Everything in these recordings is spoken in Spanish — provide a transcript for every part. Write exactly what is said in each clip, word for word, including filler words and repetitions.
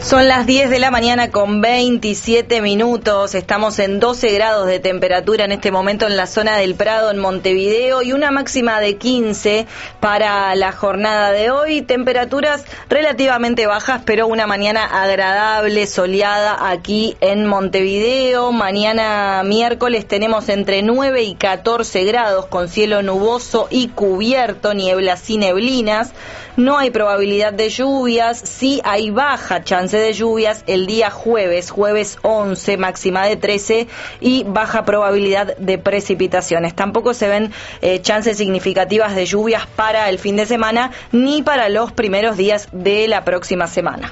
Son las diez de la mañana con veintisiete minutos, estamos en doce grados de temperatura en este momento en la zona del Prado, en Montevideo, y una máxima de quince para la jornada de hoy. Temperaturas relativamente bajas, pero una mañana agradable, soleada aquí en Montevideo. Mañana miércoles tenemos entre nueve y catorce grados, con cielo nuboso y cubierto, nieblas y neblinas. No hay probabilidad de lluvias, sí hay baja chance de lluvias el día jueves, jueves once, máxima de trece, y baja probabilidad de precipitaciones. Tampoco se ven eh, chances significativas de lluvias para el fin de semana, ni para los primeros días de la próxima semana.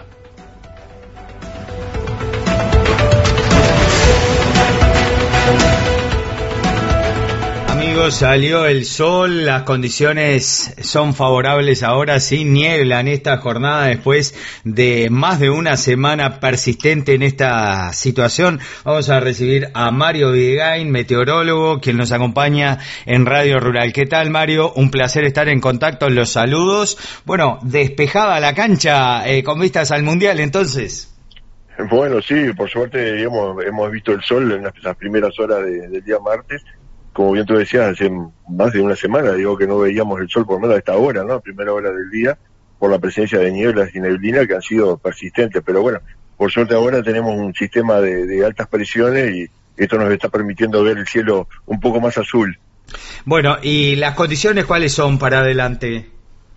Amigos, salió el sol, las condiciones son favorables ahora, sin niebla en esta jornada después de más de una semana persistente en esta situación. Vamos a recibir a Mario Videgain, meteorólogo, quien nos acompaña en Radio Rural. ¿Qué tal, Mario? Un placer estar en contacto, los saludos. Bueno, despejada la cancha eh, con vistas al Mundial, entonces. Bueno, sí, por suerte hemos, hemos visto el sol en las, las primeras horas de, del día martes. Como bien tú decías, hace más de una semana, digo que no veíamos el sol por lo menos a esta hora, ¿no? A primera hora del día, por la presencia de nieblas y neblina que han sido persistentes. Pero bueno, por suerte ahora tenemos un sistema de, de altas presiones y esto nos está permitiendo ver el cielo un poco más azul. Bueno, ¿y las condiciones cuáles son para adelante?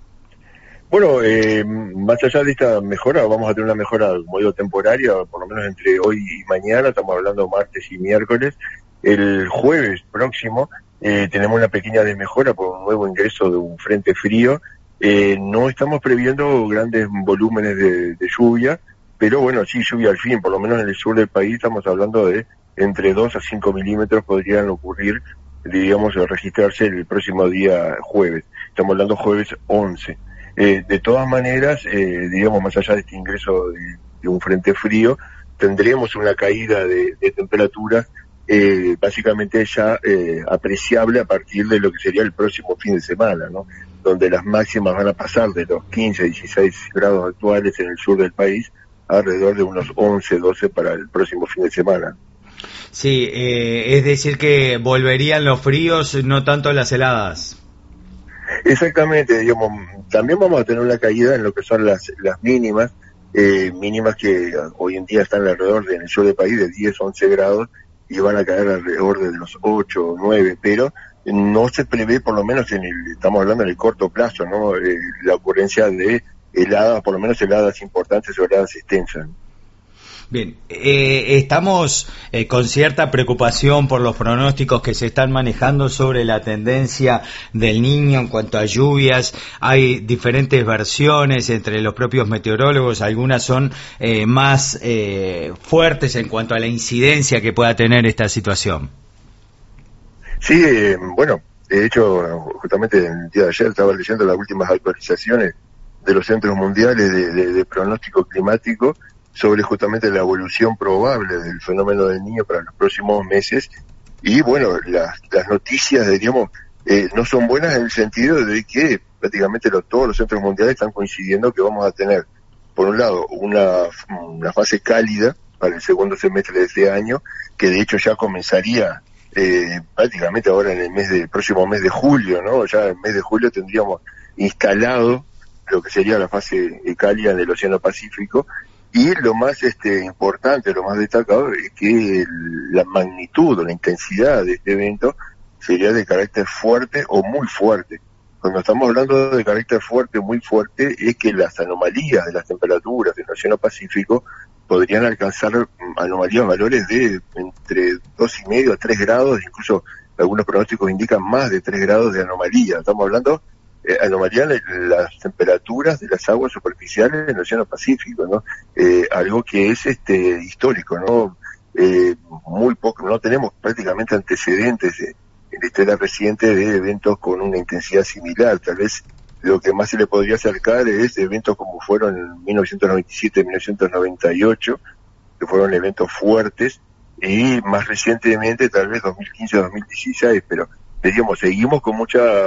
Bueno, eh, más allá de esta mejora, vamos a tener una mejora, como digo, temporaria, por lo menos entre hoy y mañana, estamos hablando martes y miércoles. El jueves próximo eh, tenemos una pequeña desmejora por un nuevo ingreso de un frente frío. Eh, no estamos previendo grandes volúmenes de, de lluvia, pero bueno, sí lluvia al fin, por lo menos en el sur del país estamos hablando de entre dos a cinco milímetros podrían ocurrir, diríamos, registrarse el próximo día jueves. Estamos hablando jueves once. Eh, de todas maneras, eh, digamos, más allá de este ingreso de, de un frente frío, tendremos una caída de, de temperaturas Eh, básicamente ya eh, apreciable a partir de lo que sería el próximo fin de semana, ¿no? Donde las máximas van a pasar de los quince a dieciséis grados actuales en el sur del país a alrededor de unos once, doce para el próximo fin de semana. Sí, eh, es decir que volverían los fríos, no tanto las heladas. Exactamente, digamos, también vamos a tener una caída en lo que son las, las mínimas, eh, mínimas que hoy en día están alrededor de, en el sur del país de diez, once grados, y van a caer alrededor de los ocho o nueve, pero no se prevé, por lo menos en el, estamos hablando en el corto plazo, ¿no? Eh, la ocurrencia de heladas, por lo menos heladas importantes o heladas extensas. Bien, eh, estamos eh, con cierta preocupación por los pronósticos que se están manejando sobre la tendencia del Niño en cuanto a lluvias. Hay diferentes versiones entre los propios meteorólogos, algunas son eh, más eh, fuertes en cuanto a la incidencia que pueda tener esta situación. Sí, eh, bueno, de hecho, justamente el día de ayer estaba leyendo las últimas actualizaciones de los centros mundiales de, de, de pronóstico climático sobre justamente la evolución probable del fenómeno del Niño para los próximos meses. Y bueno, las, las noticias, diríamos, eh, no son buenas en el sentido de que prácticamente lo, todos los centros mundiales están coincidiendo que vamos a tener, por un lado, una, una fase cálida para el segundo semestre de este año, que de hecho ya comenzaría eh, prácticamente ahora en el mes de, el próximo mes de julio, ¿no? Ya en el mes de julio tendríamos instalado lo que sería la fase cálida del Océano Pacífico. Y lo más este importante, lo más destacado es que el, la magnitud o la intensidad de este evento sería de carácter fuerte o muy fuerte. Cuando estamos hablando de carácter fuerte o muy fuerte, es que las anomalías de las temperaturas del Océano Pacífico podrían alcanzar anomalías, valores de entre dos y medio a tres grados, incluso algunos pronósticos indican más de tres grados de anomalía. Estamos hablando Eh, anomalía en las temperaturas de las aguas superficiales en el Océano Pacífico, ¿no? Eh, algo que es este histórico, ¿no? Eh, muy poco, no tenemos prácticamente antecedentes eh, en la historia reciente de eventos con una intensidad similar. Tal vez lo que más se le podría acercar es eventos como fueron en mil novecientos noventa y siete, mil novecientos noventa y ocho, que fueron eventos fuertes, y más recientemente tal vez dos mil quince, dos mil dieciséis, pero digamos, seguimos con mucha